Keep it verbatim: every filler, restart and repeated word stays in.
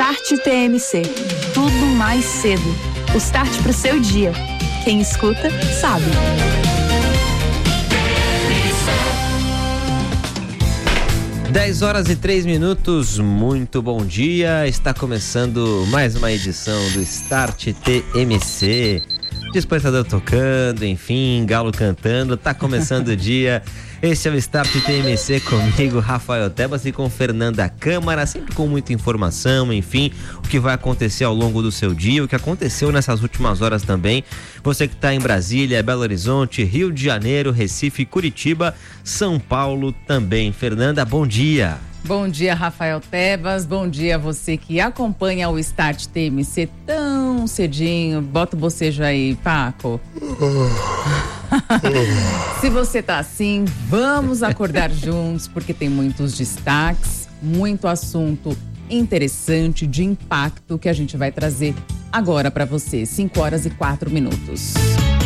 Start T M C. Tudo mais cedo. O start pro seu dia. Quem escuta, sabe. dez horas e três minutos, muito bom dia. Está começando mais uma edição do Start T M C. Despertador tocando, enfim, galo cantando, tá começando o dia. Esse é o Start T M C comigo, Rafael Tebas, e com Fernanda Câmara, sempre com muita informação, enfim, o que vai acontecer ao longo do seu dia, o que aconteceu nessas últimas horas também. Você que está em Brasília, Belo Horizonte, Rio de Janeiro, Recife, Curitiba, São Paulo também. Fernanda, bom dia. Bom dia, Rafael Tebas, bom dia a você que acompanha o Start T M C tão cedinho. Bota o bocejo aí, Paco. Se você tá assim, vamos acordar juntos, porque tem muitos destaques, muito assunto interessante, de impacto, que a gente vai trazer agora para você. cinco horas e quatro minutos.